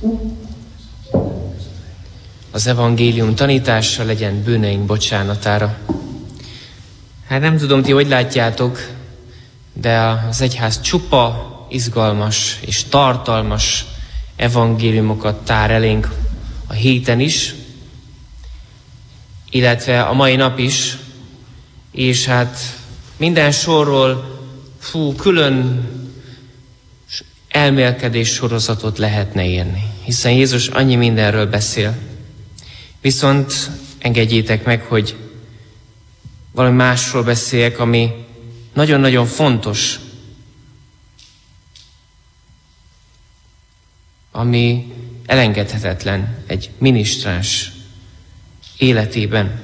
Az evangélium tanítása legyen bűneink bocsánatára. Hát nem tudom, ti hogy látjátok, de az egyház csupa izgalmas és tartalmas evangéliumokat tár elénk a héten is, illetve a mai nap is, és hát minden sorról külön elmélkedés sorozatot lehetne írni, hiszen Jézus annyi mindenről beszél. Viszont engedjétek meg, hogy valami másról beszéljek, ami nagyon-nagyon fontos, ami elengedhetetlen egy minisztráns életében.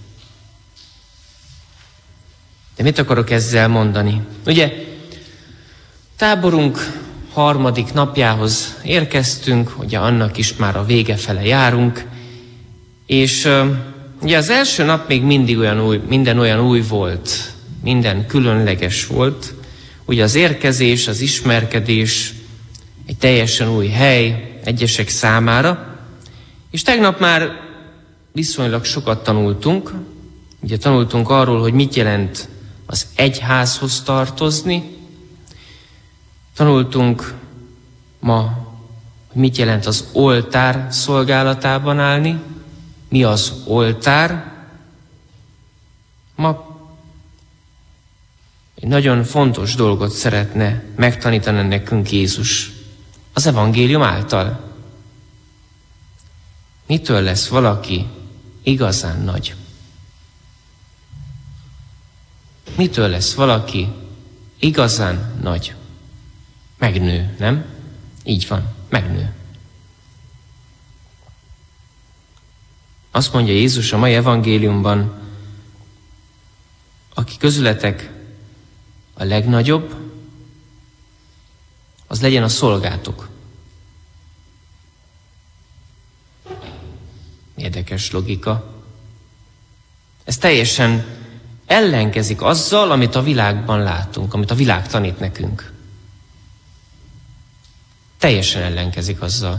De mit akarok ezzel mondani? Ugye, táborunk 3. napjához érkeztünk, ugye annak is már a vége fele járunk, és ugye az első nap még mindig minden olyan új volt, minden különleges volt. Ugye az érkezés, az ismerkedés, egy teljesen új hely egyesek számára, és tegnap már viszonylag sokat tanultunk. Ugye tanultunk arról, hogy mit jelent az egyházhoz tartozni. Tanultunk ma, hogy mit jelent az oltár szolgálatában állni. Mi az oltár? Ma egy nagyon fontos dolgot szeretne megtanítani nekünk Jézus az evangélium által. Mitől lesz valaki igazán nagy? Mitől lesz valaki igazán nagy? Megnő, nem? Így van, megnő. Azt mondja Jézus a mai evangéliumban, aki közületek a legnagyobb, az legyen a szolgátok. Érdekes logika. Ez teljesen ellenkezik azzal, amit a világban látunk, amit a világ tanít nekünk. Teljesen ellenkezik azzal.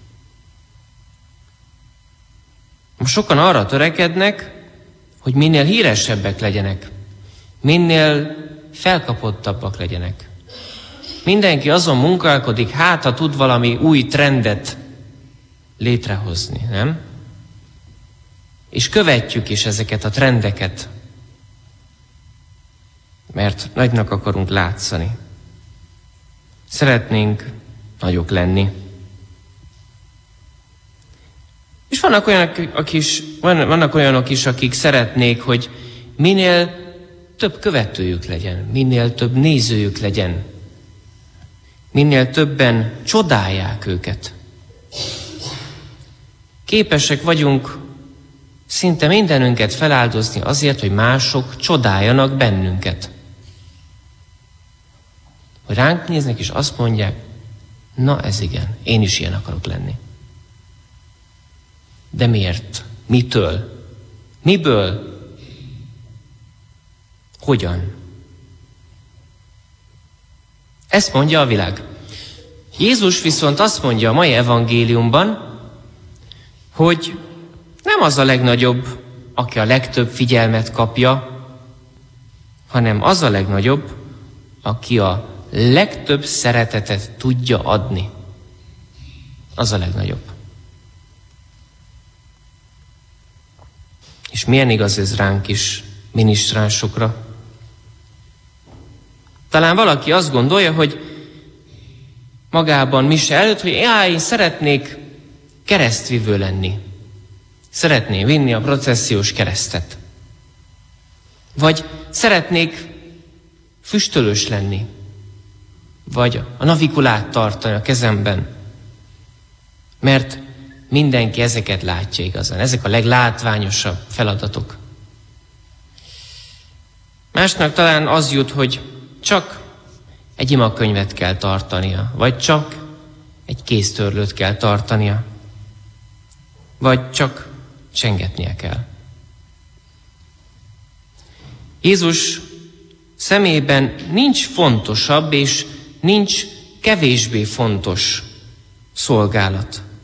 Most sokan arra törekednek, hogy minél híresebbek legyenek, minél felkapottabbak legyenek. Mindenki azon munkálkodik, hát ha tud valami új trendet létrehozni, nem? És követjük is ezeket a trendeket, mert nagynak akarunk látszani. Szeretnénk nagyok lenni. És vannak olyanok is, akik szeretnék, hogy minél több követőjük legyen, minél több nézőjük legyen, minél többen csodálják őket. Képesek vagyunk szinte mindenünket feláldozni azért, hogy mások csodáljanak bennünket. Hogy ránk néznek és azt mondják, na ez igen, én is ilyen akarok lenni. De miért? Mitől? Miből? Hogyan? Ezt mondja a világ. Jézus viszont azt mondja a mai evangéliumban, hogy nem az a legnagyobb, aki a legtöbb figyelmet kapja, hanem az a legnagyobb, aki a legtöbb szeretetet tudja adni. Az a legnagyobb. És milyen igaz ez ránk is, minisztránsokra? Talán valaki azt gondolja, hogy magában mise előtt, hogy én szeretnék keresztvivő lenni. Szeretném vinni a processziós keresztet. Vagy szeretnék füstölős lenni. Vagy a navikulát tartani a kezemben. Mert mindenki ezeket látja igazán. Ezek a leglátványosabb feladatok. Másnak talán az jut, hogy csak egy imakönyvet kell tartania, vagy csak egy kéztörlőt kell tartania, vagy csak csengetnie kell. Jézus szemében nincs fontosabb és nincs kevésbé fontos szolgálat.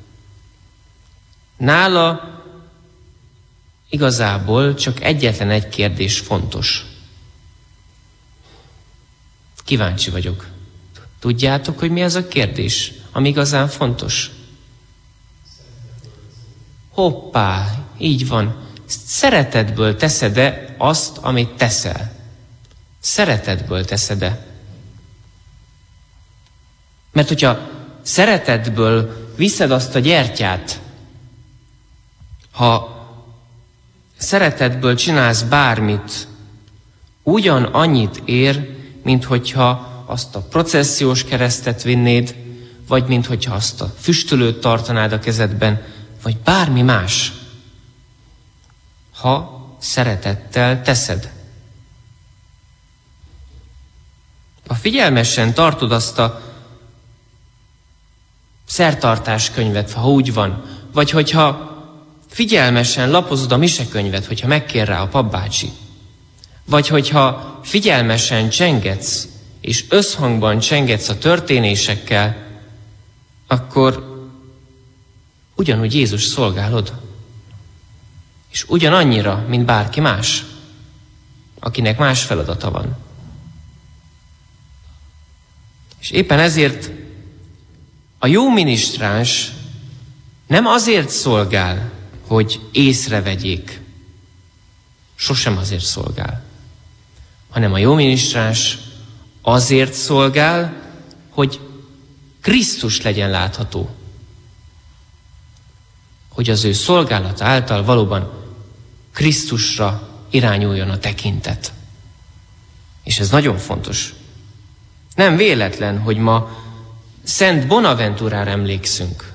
Nála igazából csak egyetlen egy kérdés fontos. Kíváncsi vagyok. Tudjátok, hogy mi az a kérdés, ami igazán fontos? Hoppá, így van. Szeretetből teszed-e azt, amit teszel? Szeretetből teszed-e? Mert hogyha szeretetből viszed azt a gyertyát, ha szeretetből csinálsz bármit, ugyanannyit ér, mint hogyha azt a processziós keresztet vinnéd, vagy mint hogyha azt a füstölőt tartanád a kezedben, vagy bármi más, ha szeretettel teszed. Ha figyelmesen tartod azt a szertartáskönyvet, ha úgy van, vagy hogyha figyelmesen lapozod a misekönyvet, hogyha megkér rá a papbácsi, vagy hogyha figyelmesen csengetsz, és összhangban csengetsz a történésekkel, akkor ugyanúgy Jézus szolgálod. És ugyanannyira, mint bárki más, akinek más feladata van. És éppen ezért a jó minisztráns nem azért szolgál, hogy észrevegyék. Sosem azért szolgál. Hanem a jó minisztráns azért szolgál, hogy Krisztus legyen látható. Hogy az ő szolgálata által valóban Krisztusra irányuljon a tekintet. És ez nagyon fontos. Nem véletlen, hogy ma Szent Bonaventurára emlékszünk.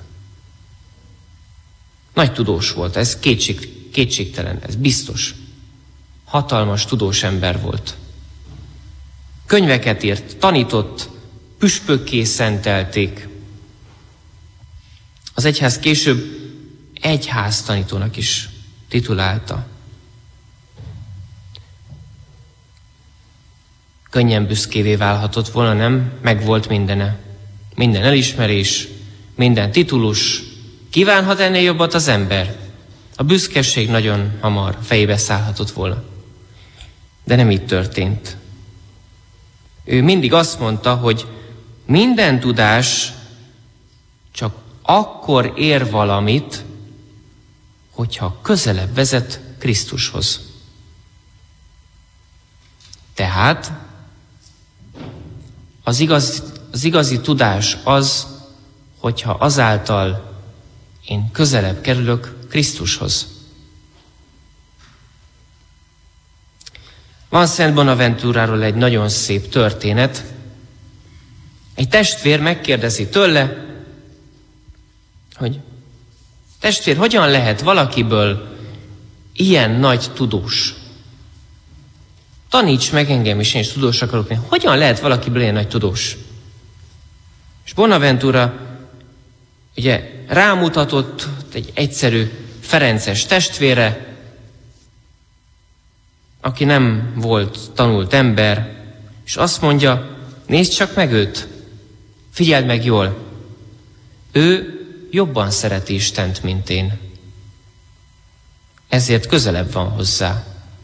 Nagy tudós volt, ez kétségtelen, ez biztos. Hatalmas tudós ember volt. Könyveket írt, tanított, püspökké szentelték. Az egyház később egyháztanítónak is titulálta. Könnyen büszkévé válhatott volna, nem? Megvolt mindene. Minden elismerés, minden titulus. Kívánhat ennél jobbat az ember? A büszkeség nagyon hamar fejébe szállhatott volna. De nem így történt. Ő mindig azt mondta, hogy minden tudás csak akkor ér valamit, hogyha közelebb vezet Krisztushoz. Tehát az igazi tudás az, hogyha azáltal én közelebb kerülök Krisztushoz. Van Szent Bonaventuráról egy nagyon szép történet. Egy testvér megkérdezi tőle, hogy testvér, hogyan lehet valakiből ilyen nagy tudós? Taníts meg engem is, én is tudós akarok lenni. Hogyan lehet valakiből ilyen nagy tudós? És Bonaventura ugye rámutatott egy egyszerű ferences testvére, aki nem volt tanult ember, és azt mondja, nézd csak meg őt, figyeld meg jól, ő jobban szereti Istent, mint én. Ezért közelebb van hozzá.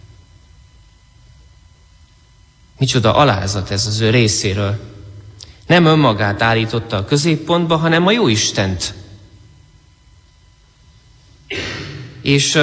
Micsoda alázat ez az ő részéről. Nem önmagát állította a középpontba, hanem a jó Istent. És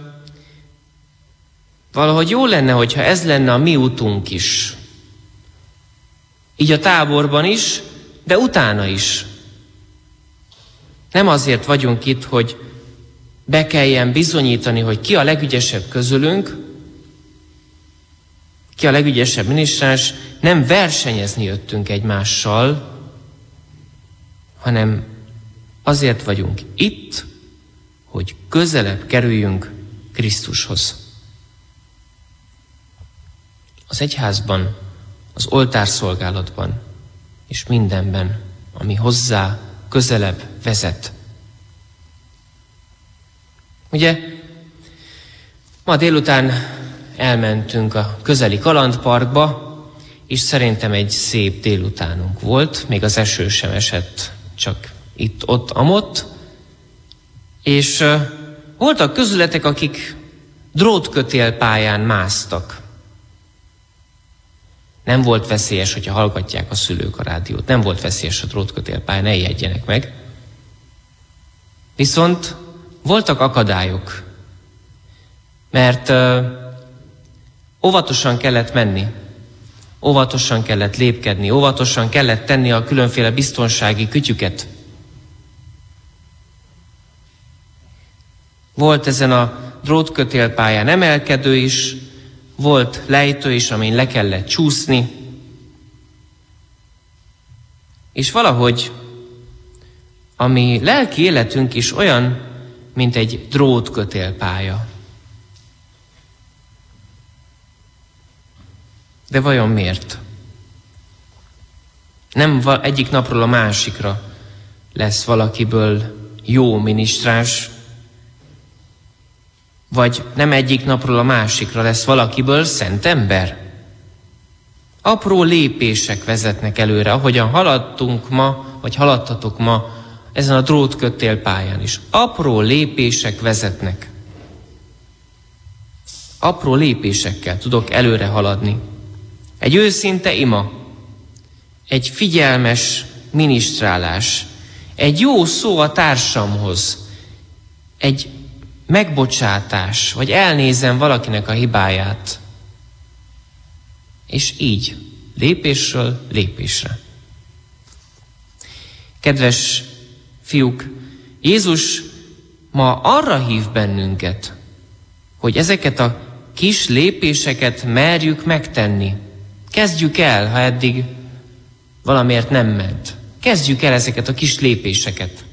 valahogy jó lenne, hogyha ez lenne a mi útunk is. Így a táborban is, de utána is. Nem azért vagyunk itt, hogy be kelljen bizonyítani, hogy ki a legügyesebb közülünk, ki a legügyesebb minisztráns, nem versenyezni jöttünk egymással, hanem azért vagyunk itt, hogy közelebb kerüljünk Krisztushoz. Az egyházban, az oltárszolgálatban és mindenben, ami hozzá közelebb vezet. Ugye, ma délután elmentünk a közeli kalandparkba, és szerintem egy szép délutánunk volt, még az eső sem esett, csak itt, ott, amott, És voltak közületek, akik drótkötélpályán másztak. Nem volt veszélyes, hogyha hallgatják a szülők a rádiót. Nem volt veszélyes a drótkötélpályán, ne ijedjenek meg. Viszont voltak akadályok, mert óvatosan kellett menni, óvatosan kellett lépkedni, óvatosan kellett tenni a különféle biztonsági kütyüket. Volt ezen a drótkötélpályán emelkedő is, volt lejtő is, amin le kellett csúszni, és valahogy a mi lelki életünk is olyan, mint egy drótkötélpálya. De vajon miért? Nem egyik napról a másikra lesz valakiből jó minisztráns, vagy nem egyik napról a másikra lesz valakiből szent ember. Apró lépések vezetnek előre, ahogyan haladtunk ma, vagy haladtatok ma ezen a drótkötélpályán is. Apró lépések vezetnek. Apró lépésekkel tudok előre haladni. Egy őszinte ima, egy figyelmes minisztrálás, egy jó szó a társamhoz, egy megbocsátás, vagy elnézem valakinek a hibáját. És így, lépésről lépésre. Kedves fiúk, Jézus ma arra hív bennünket, hogy ezeket a kis lépéseket merjük megtenni. Kezdjük el, ha eddig valamiért nem ment. Kezdjük el ezeket a kis lépéseket.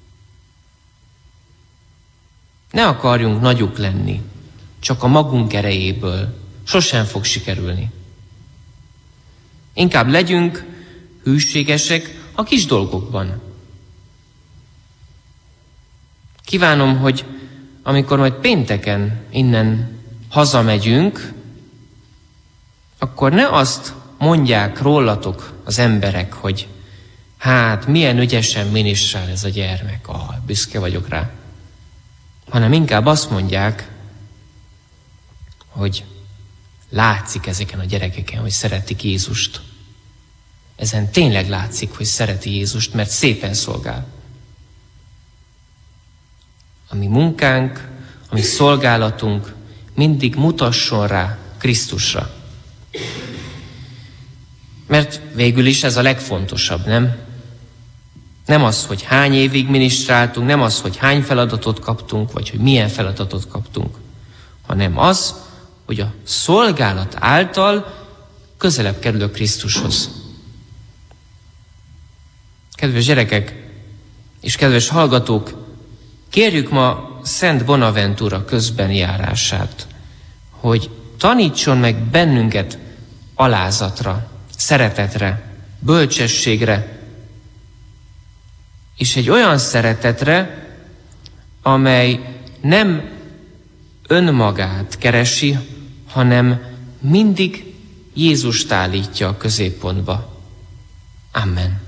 Ne akarjunk nagyok lenni, csak a magunk erejéből. Sosem fog sikerülni. Inkább legyünk hűségesek a kis dolgokban. Kívánom, hogy amikor majd pénteken innen hazamegyünk, akkor ne azt mondják rólatok az emberek, hogy hát milyen ügyesen minisztrál ez a gyermek, büszke vagyok rá. Hanem inkább azt mondják, hogy látszik ezeken a gyerekeken, hogy szeretik Jézust. Ezen tényleg látszik, hogy szereti Jézust, mert szépen szolgál. A mi munkánk, a mi szolgálatunk mindig mutasson rá Krisztusra. Mert végül is ez a legfontosabb, nem? Nem az, hogy hány évig minisztráltunk, nem az, hogy hány feladatot kaptunk, vagy hogy milyen feladatot kaptunk, hanem az, hogy a szolgálat által közelebb kerülök Krisztushoz. Kedves gyerekek és kedves hallgatók, kérjük ma Szent Bonaventura közbenjárását, hogy tanítson meg bennünket alázatra, szeretetre, bölcsességre, és egy olyan szeretetre, amely nem önmagát keresi, hanem mindig Jézust állítja a középpontba. Amen.